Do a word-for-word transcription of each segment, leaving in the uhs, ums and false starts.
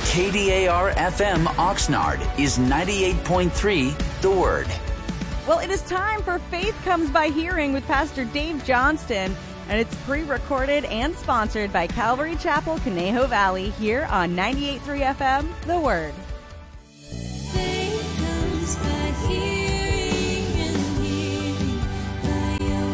K D A R F M Oxnard is ninety-eight point three The Word. Well, it is time for Faith Comes by Hearing with Pastor Dave Johnston, and it's pre-recorded and sponsored by Calvary Chapel, Conejo Valley, here on ninety-eight point three F M, The Word. Faith comes by hearing and hearing by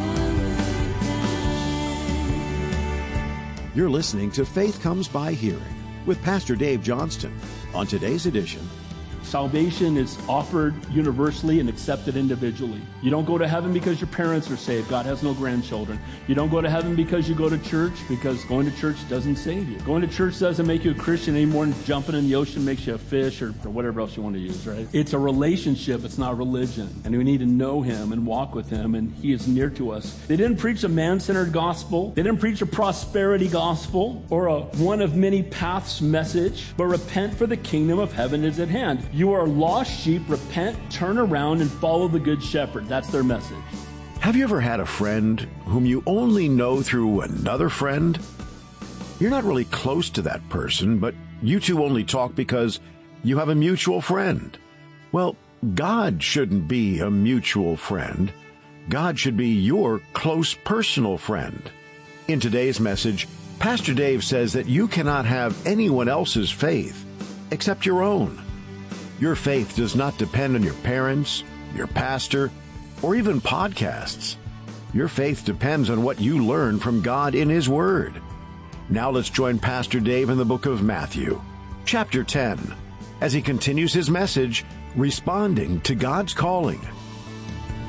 your word. You're listening to Faith Comes by Hearing with Pastor Dave Johnston. On today's edition, salvation is offered universally and accepted individually. You don't go to heaven because your parents are saved. God has no grandchildren. You don't go to heaven because you go to church, because going to church doesn't save you. Going to church doesn't make you a Christian any more than jumping in the ocean makes you a fish or, or whatever else you want to use, right? It's a relationship. It's not religion. And we need to know him and walk with him, and he is near to us. They didn't preach a man-centered gospel. They didn't preach a prosperity gospel or a one of many paths message, but repent, for the kingdom of heaven is at hand. You are lost sheep. Repent, turn around, and follow the good shepherd. That's their message. have you ever had a friend whom you only know through another friend? You're not really close to that person, but you two only talk because you have a mutual friend. Well, God shouldn't be a mutual friend. God should be your close personal friend. In today's message, Pastor Dave says that you cannot have anyone else's faith except your own. Your faith does not depend on your parents, your pastor, or even podcasts. Your faith depends on what you learn from God in His Word. Now let's join Pastor Dave in the book of Matthew, chapter ten, as he continues his message, responding to God's calling.